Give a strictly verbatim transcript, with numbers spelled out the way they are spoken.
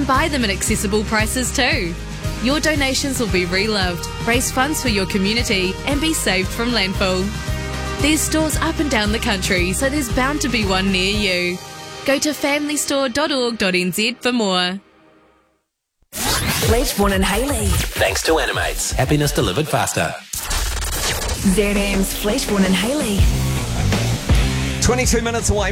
buy them at accessible prices too. Your donations will be reloved, raise funds for your community and be saved from landfill. There's stores up and down the country, so there's bound to be one near you. Go to family store dot org dot n z for more. Fletchborn and Haley. Thanks to Animates. Happiness delivered faster. Z M's Fletchborn and Haley. twenty-two minutes away